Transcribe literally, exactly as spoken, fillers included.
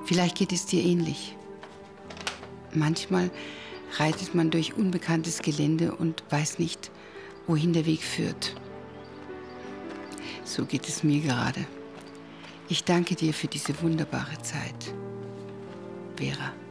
Vielleicht geht es dir ähnlich. Manchmal reitet man durch unbekanntes Gelände und weiß nicht, wohin der Weg führt. So geht es mir gerade. Ich danke dir für diese wunderbare Zeit. Vera.